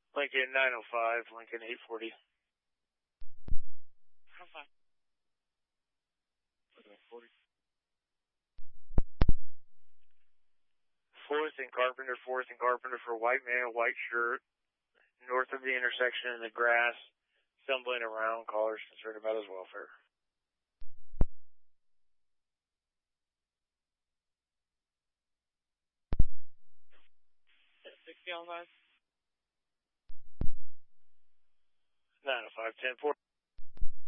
Lincoln 905, Lincoln 840. 4th and Carpenter for white man, white shirt, north of the intersection in the grass, stumbling around, callers concerned about his welfare. $60 on 905, 10-4.